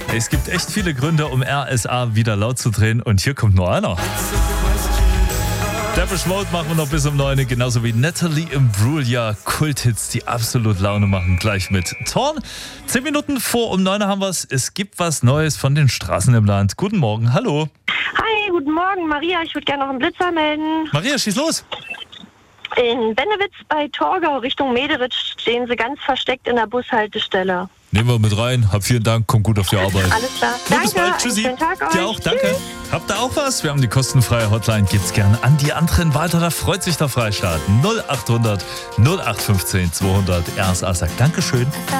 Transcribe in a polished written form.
Es gibt echt viele Gründe, um RSA wieder laut zu drehen und hier kommt nur einer. Depeche Mode machen wir noch bis um 9, genauso wie Natalie Imbruglia, Kulthits, die absolut Laune machen, gleich mit Torn. 10 Minuten vor um 9 haben wir es. Es gibt was Neues von den Straßen im Land. Guten Morgen, hallo. Hi, guten Morgen, Maria. Ich würde gerne noch einen Blitzer melden. Maria, schieß los. In Bennewitz bei Torgau Richtung Mederitsch stehen sie ganz versteckt in der Bushaltestelle. Nehmen wir mit rein. Hab vielen Dank, kommt gut auf die Arbeit. Alles klar. Gut, bis Danke, bald. Tschüssi. einen schönen Tag euch. Dir auch, danke. Habt ihr auch was? Wir haben die kostenfreie Hotline. Gibt's gerne an die anderen weiter. Da freut sich der Freistaat. 0800 0815 200. RSA sagt Dankeschön.